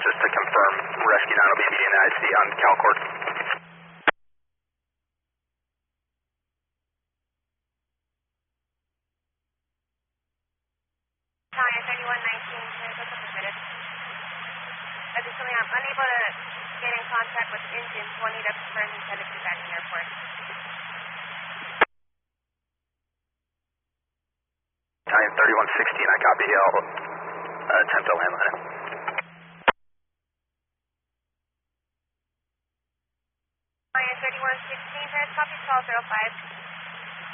just to confirm, Rescue 9 will be meeting the IC on Calcord. Italian 3119, what's up with it? Additionally, I'm unable to get in contact with engine 20 to confirm he's headed to back to the airport. Italian 3116, I copy. I'll attempt to land line. Italian 3116, copy call 05.